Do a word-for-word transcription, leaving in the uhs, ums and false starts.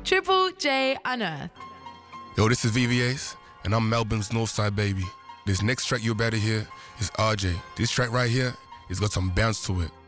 Triple J Unearthed. Yo, this is V V Ace, and I'm Melbourne's Northside baby. This next track you're about to hear is R J. This track right here has got some bounce to it.